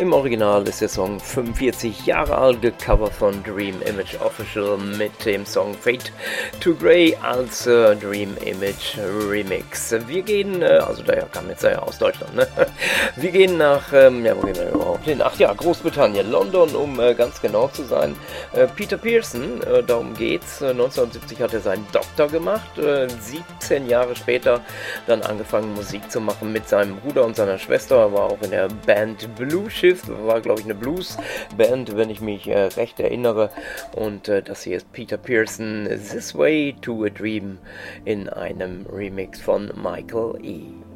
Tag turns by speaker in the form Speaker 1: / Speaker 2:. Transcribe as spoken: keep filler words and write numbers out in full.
Speaker 1: Im Original ist der Song fünfundvierzig Jahre alt, gecovert von Dream Image Official mit dem Song Fade to Grey als äh, Dream Image Remix. Wir gehen, äh, also der kam jetzt ja aus Deutschland, ne? Wir gehen nach, ähm, ja, wo gehen wir überhaupt hin? Ach ja, Großbritannien, London, um äh, ganz genau zu sein. Äh, Peter Pearson, äh, darum geht's. Äh, neunzehnhundertsiebzig hat er seinen Doktor gemacht, äh, siebzehn Jahre später dann angefangen Musik zu machen mit seinem Bruder und seiner Schwester. Er war auch in der Band Blue Shift, war glaube ich eine Blues-Band, wenn ich mich äh, recht erinnere. Und äh, das hier ist Peter Pearson, This Way to a Dream in einem Remix von Michael E.